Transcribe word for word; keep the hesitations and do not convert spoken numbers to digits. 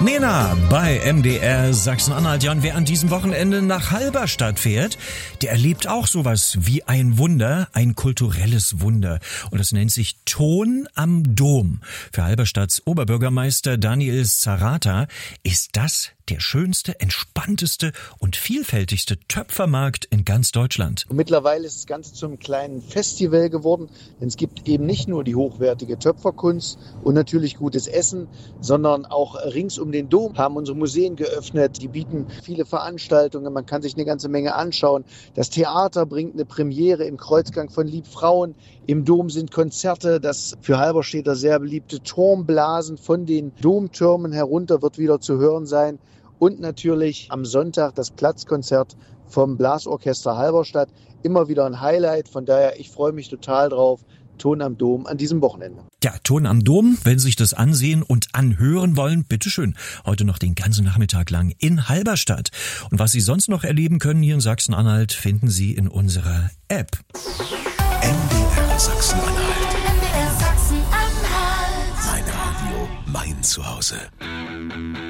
Nena bei M D R Sachsen-Anhalt. Ja, und wer an diesem Wochenende nach Halberstadt fährt, der erlebt auch sowas wie ein Wunder, ein kulturelles Wunder. Und das nennt sich Ton am Dom. Für Halberstadts Oberbürgermeister Daniel Zarata ist das der schönste, entspannteste und vielfältigste Töpfermarkt in ganz Deutschland. Und mittlerweile ist das Ganze zum kleinen Festival geworden, denn es gibt eben nicht nur die hochwertige Töpferkunst und natürlich gutes Essen, sondern auch rings um den Dom haben unsere Museen geöffnet. Die bieten viele Veranstaltungen, man kann sich eine ganze Menge anschauen. Das Theater bringt eine Premiere im Kreuzgang von Liebfrauen. Im Dom sind Konzerte, das für Halberstädter sehr beliebte Turmblasen von den Domtürmen herunter wird wieder zu hören sein. Und natürlich am Sonntag das Platzkonzert vom Blasorchester Halberstadt. Immer wieder ein Highlight, von daher ich freue mich total drauf. Ton am Dom an diesem Wochenende. Ja, Ton am Dom, wenn Sie sich das ansehen und anhören wollen, bitteschön. Heute noch den ganzen Nachmittag lang in Halberstadt. Und was Sie sonst noch erleben können hier in Sachsen-Anhalt, finden Sie in unserer App. M D R Sachsen-Anhalt. M D R Sachsen-Anhalt. Mein Radio, mein Zuhause.